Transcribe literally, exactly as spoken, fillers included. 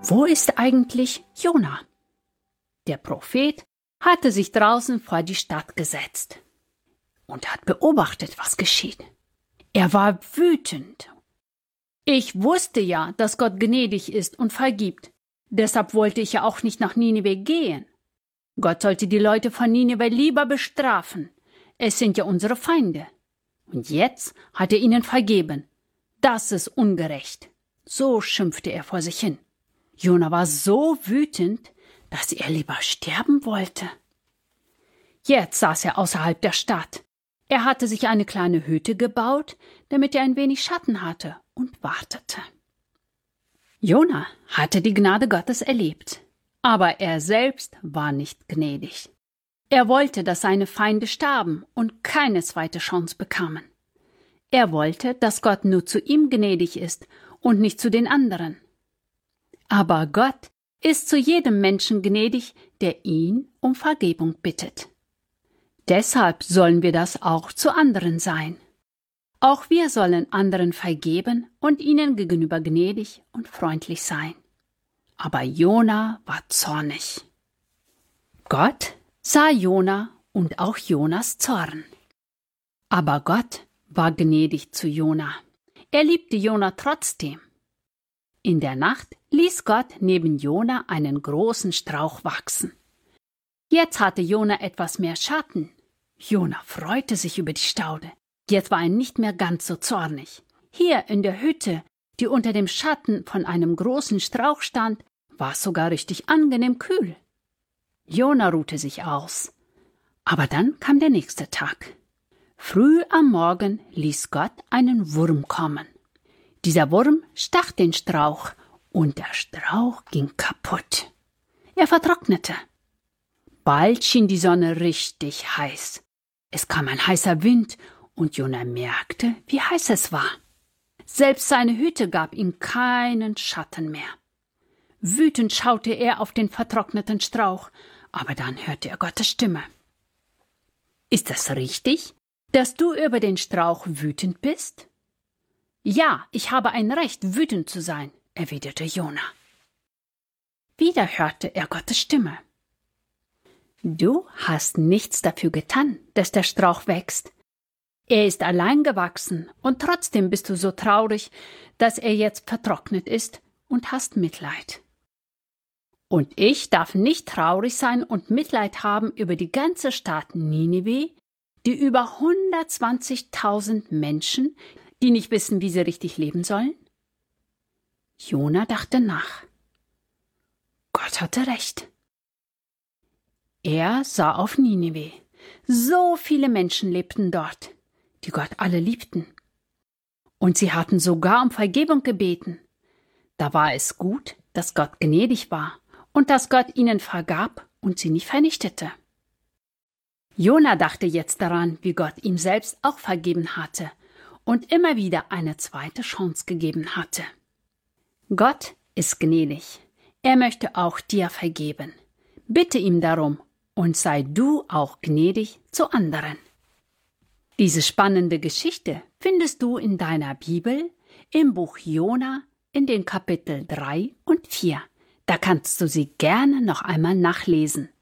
Wo ist eigentlich Jona? Der Prophet hatte sich draußen vor die Stadt gesetzt und hat beobachtet, was geschieht. Er war wütend. Ich wusste ja, dass Gott gnädig ist und vergibt. Deshalb wollte ich ja auch nicht nach Ninive gehen. Gott sollte die Leute von Ninive lieber bestrafen. Es sind ja unsere Feinde. Und jetzt hat er ihnen vergeben. Das ist ungerecht. So schimpfte er vor sich hin. Jona war so wütend, dass er lieber sterben wollte. Jetzt saß er außerhalb der Stadt. Er hatte sich eine kleine Hütte gebaut, damit er ein wenig Schatten hatte, und wartete. Jona hatte die Gnade Gottes erlebt, aber er selbst war nicht gnädig. Er wollte, dass seine Feinde starben und keine zweite Chance bekamen. Er wollte, dass Gott nur zu ihm gnädig ist und nicht zu den anderen. Aber Gott ist zu jedem Menschen gnädig, der ihn um Vergebung bittet. Deshalb sollen wir das auch zu anderen sein. Auch wir sollen anderen vergeben und ihnen gegenüber gnädig und freundlich sein. Aber Jona war zornig. Gott sah Jona und auch Jonas Zorn. Aber Gott war gnädig zu Jona. Er liebte Jona trotzdem. In der Nacht ließ Gott neben Jona einen großen Strauch wachsen. Jetzt hatte Jona etwas mehr Schatten. Jona freute sich über die Staude. Jetzt war er nicht mehr ganz so zornig. Hier in der Hütte, die unter dem Schatten von einem großen Strauch stand, war es sogar richtig angenehm kühl. Jona ruhte sich aus. Aber dann kam der nächste Tag. Früh am Morgen ließ Gott einen Wurm kommen. Dieser Wurm stach den Strauch und der Strauch ging kaputt. Er vertrocknete. Bald schien die Sonne richtig heiß. Es kam ein heißer Wind und Jona merkte, wie heiß es war. Selbst seine Hütte gab ihm keinen Schatten mehr. Wütend schaute er auf den vertrockneten Strauch, aber dann hörte er Gottes Stimme. Ist es richtig, dass du über den Strauch wütend bist? Ja, ich habe ein Recht, wütend zu sein, erwiderte Jona. Wieder hörte er Gottes Stimme. Du hast nichts dafür getan, dass der Strauch wächst. Er ist allein gewachsen und trotzdem bist du so traurig, dass er jetzt vertrocknet ist und hast Mitleid. Und ich darf nicht traurig sein und Mitleid haben über die ganze Stadt Ninive, die über hundertzwanzigtausend Menschen, die nicht wissen, wie sie richtig leben sollen? Jona dachte nach. Gott hatte recht. Er sah auf Ninive. So viele Menschen lebten dort, die Gott alle liebten. Und sie hatten sogar um Vergebung gebeten. Da war es gut, dass Gott gnädig war und dass Gott ihnen vergab und sie nicht vernichtete. Jona dachte jetzt daran, wie Gott ihm selbst auch vergeben hatte und immer wieder eine zweite Chance gegeben hatte. Gott ist gnädig. Er möchte auch dir vergeben. Bitte ihm darum und sei du auch gnädig zu anderen. Diese spannende Geschichte findest du in deiner Bibel im Buch Jona in den Kapitel drei und vier. Da kannst du sie gerne noch einmal nachlesen.